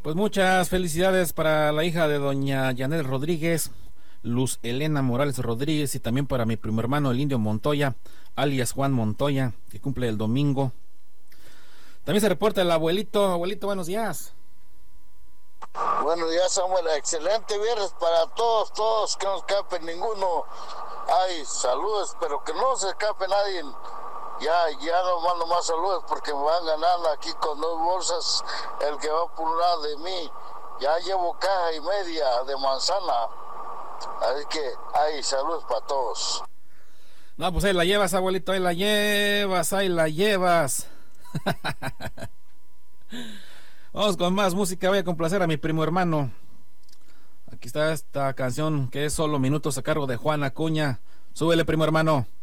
Pues muchas felicidades para la hija de doña Janet Rodríguez, Luz Elena Morales Rodríguez, y también para mi primo hermano el Indio Montoya, alias Juan Montoya, que cumple el domingo. También se reporta el abuelito. Abuelito, buenos días. Buenos días, Samuel. Excelente viernes para todos, que no escape ninguno. Ay, saludos, pero que no se escape nadie. Ya no mando más saludos porque me van ganando aquí con 2 bolsas. El que va por un lado de mí, ya llevo caja y media de manzana. Así que, ay, saludos para todos. No, pues ahí la llevas, abuelito, ahí la llevas. Vamos con más música. Voy a complacer a mi primo hermano. Aquí está esta canción que es Solo Minutos, a cargo de Juan Acuña. Súbele, primo hermano.